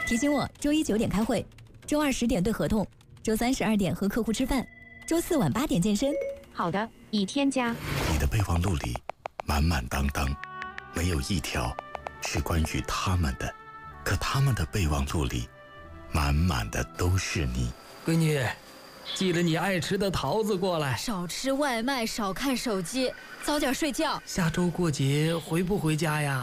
提醒我周一9点开会，周2 10点对合同，周3 12点和客户吃饭，周4晚8点健身。 好的，已添加。 你的备忘录里满满当当，没有一条是关于他们的，可他们的备忘录里满满的都是你。 闺女，记得你爱吃的桃子过来。 少吃外卖，少看手机，早点睡觉。 下周过节回不回家呀？